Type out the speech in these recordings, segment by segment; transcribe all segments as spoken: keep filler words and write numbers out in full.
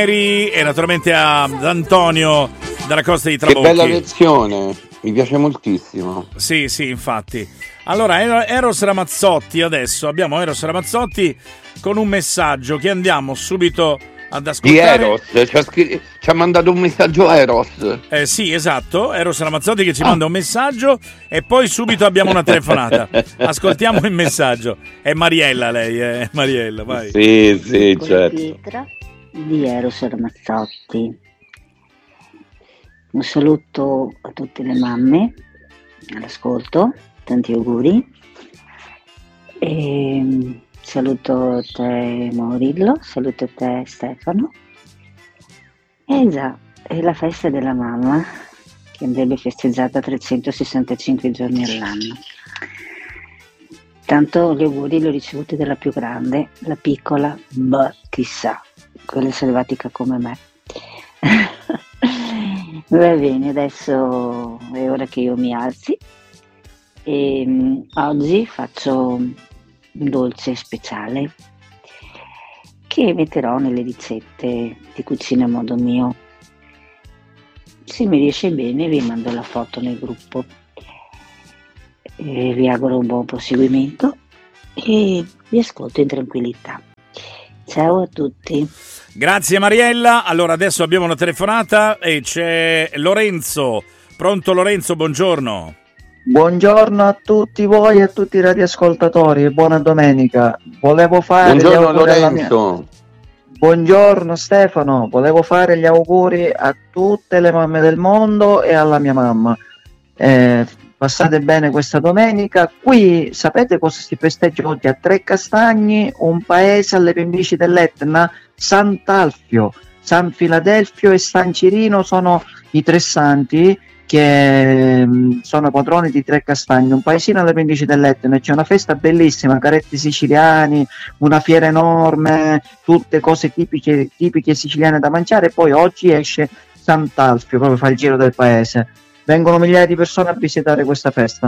e naturalmente ad Antonio dalla Costa di Trabocchi. Che bella lezione, mi piace moltissimo. Sì, sì, infatti. Allora, Eros Ramazzotti, adesso abbiamo Eros Ramazzotti con un messaggio che andiamo subito ad ascoltare. Di Eros, ci ha, scr- ci ha mandato un messaggio Eros. Eh sì, esatto, Eros Ramazzotti che ci ah. manda un messaggio e poi subito abbiamo una telefonata. Ascoltiamo il messaggio. È Mariella lei, è Mariella, vai. Sì, sì, certo. Pietra di Eros Ramazzotti. Un saluto a tutte le mamme all'ascolto, tanti auguri. E saluto te Maurillo, saluto te Stefano. E già, è la festa della mamma che andrebbe festeggiata trecentosessantacinque giorni all'anno. Tanto gli auguri li ho ricevuti dalla più grande, la piccola, bah, chissà, quella è selvatica come me. Va bene, adesso è ora che io mi alzi e um, oggi faccio un dolce speciale che metterò nelle ricette di cucina a modo mio. Se mi riesce bene vi mando la foto nel gruppo. E vi auguro un buon proseguimento e vi ascolto in tranquillità. Ciao a tutti. Grazie Mariella. Allora adesso abbiamo una telefonata e c'è Lorenzo. Pronto Lorenzo, buongiorno. Buongiorno a tutti voi e a tutti i radioascoltatori e buona domenica. Volevo fare Buongiorno Lorenzo. Mia... Buongiorno Stefano, volevo fare gli auguri a tutte le mamme del mondo e alla mia mamma. Eh, passate bene questa domenica. Qui sapete cosa si festeggia oggi? A Trecastagni, un paese alle pendici dell'Etna, Sant'Alfio, San Filadelfio e San Cirino sono i tre santi che mh, sono patroni di Trecastagni, un paesino alle pendici dell'Etna. C'è una festa bellissima, caretti siciliani, una fiera enorme, tutte cose tipiche, tipiche siciliane da mangiare. E poi oggi esce Sant'Alfio, proprio fa il giro del paese. Vengono migliaia di persone a visitare questa festa.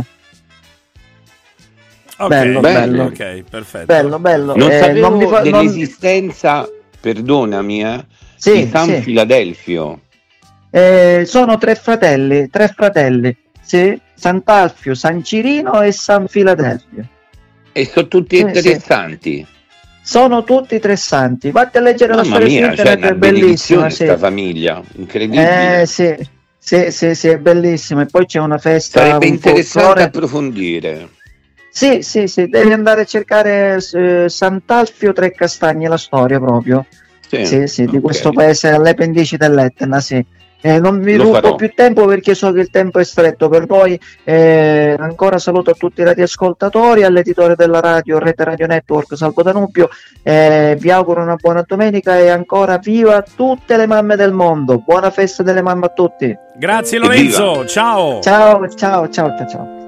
Okay, bello, bello. Ok, perfetto. Bello, bello. Non eh, sapevo non mi fa, dell'esistenza, non... perdonami, eh, sì, di San sì. Filadelfio. Eh, sono tre fratelli, tre fratelli, sì, Sant'Alfio, San Cirino e San Filadelfio. E sono tutti sì, interessanti. Sì. Sono tutti tre santi. Vatti a leggere Mamma la storia mia, su internet, cioè, è bellissima. Questa sì. famiglia, incredibile. Eh sì, sì, sì, sì, è bellissima. E poi c'è una festa. Sarebbe un interessante folklore... approfondire. Sì, sì, sì, devi andare a cercare eh, Sant'Alfio Trecastagni, la storia proprio. Sì, sì, sì okay. Di questo paese alle pendici dell'Etna, sì. Eh, non vi Lo rubo farò. più tempo perché so che il tempo è stretto per voi. Eh, ancora saluto a tutti i radioascoltatori, all'editore della radio Rete Radio Network Salvo Danubio. Eh, vi auguro una buona domenica e ancora viva tutte le mamme del mondo. Buona festa delle mamme a tutti. Grazie Lorenzo, ciao. Ciao, ciao, ciao, ciao, ciao.